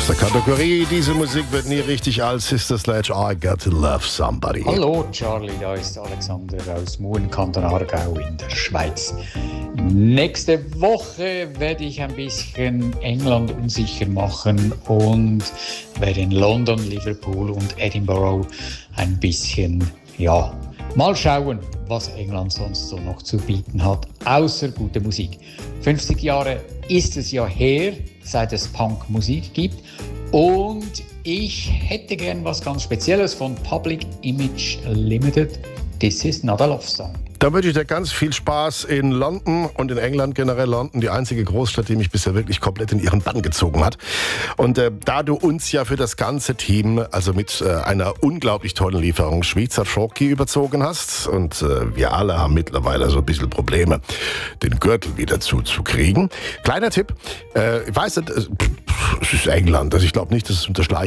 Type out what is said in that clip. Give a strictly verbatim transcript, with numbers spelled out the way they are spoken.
der Kategorie. Diese Musik wird nie richtig alt. Sister Sledge, I Got to Love Somebody. Hallo Charlie, da ist Alexander aus Muen, Kanton Aargau in der Schweiz. Nächste Woche werde ich ein bisschen England unsicher machen und werde in London, Liverpool und Edinburgh ein bisschen, ja, mal schauen, was England sonst so noch zu bieten hat, außer gute Musik. fünfzig Jahre ist es ja her, seit es Punkmusik gibt. Und ich hätte gern was ganz Spezielles von Public Image Limited. This is not a love song. Da wünsche ich dir ganz viel Spaß in London und in England generell. London, die einzige Großstadt, die mich bisher wirklich komplett in ihren Bann gezogen hat. Und äh, da du uns ja für das ganze Team, also mit äh, einer unglaublich tollen Lieferung Schweizer Schoki überzogen hast und äh, wir alle haben mittlerweile so ein bisschen Probleme, den Gürtel wieder zuzukriegen. Kleiner Tipp, äh, ich weiß nicht, äh, es ist England, also ich glaube nicht, dass es unterschlagen